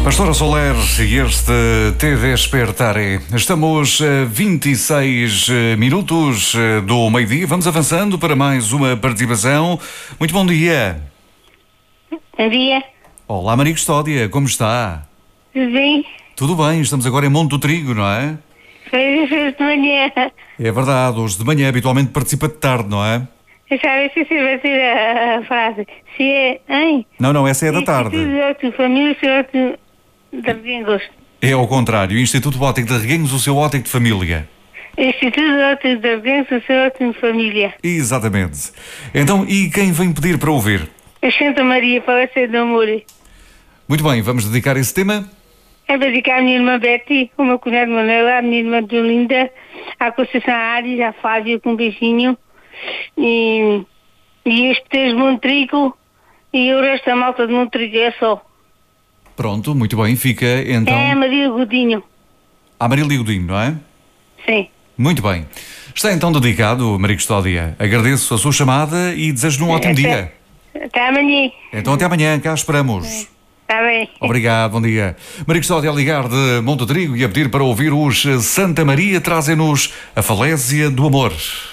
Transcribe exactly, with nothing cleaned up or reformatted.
Pastora Soler e este T Despertare. Estamos a vinte e seis minutos do meio-dia. Vamos avançando para mais uma participação. Muito bom dia. Bom dia. Olá, Maria Custódia, como está? Tudo bem? Tudo bem, estamos agora em Monte do Trigo, não é? Foi hoje de manhã. É verdade, hoje de manhã habitualmente participa de tarde, não é? Eu já esqueci de dizer a, a frase. Se é, hein? Não, não, essa é da tarde. Instituto de Ótimo Família, seu Ótimo de Reguengos. É ao contrário, Instituto Óptico de Reguengos, o seu óptico de família. Instituto de Ótimo de Reguengos, o seu Ótimo de Família. Exatamente. Então, e quem vem pedir para ouvir? A Santa Maria, Palácio do Amor. Muito bem, vamos dedicar esse tema? É para dedicar à minha irmã Betty, o meu cunhado Manuela, à minha irmã Jolinda, à Conceição Ares, à Flávia com um beijinho, e, e os Peteiros de Montrigo, e o resto da malta de Montrigo, é só. Pronto, muito bem, fica então... É a Maria Godinho. A Maria Godinho, não é? Sim. Muito bem. Está então dedicado, Maria Custódia. Agradeço a sua chamada e desejo-lhe um ótimo Até, dia. Até amanhã. Então até amanhã, cá esperamos. Está bem. Obrigado, bom dia. Maria Custódia a ligar de Monte Trigo e a pedir para ouvir os Santa Maria, trazem-nos a falésia do amor.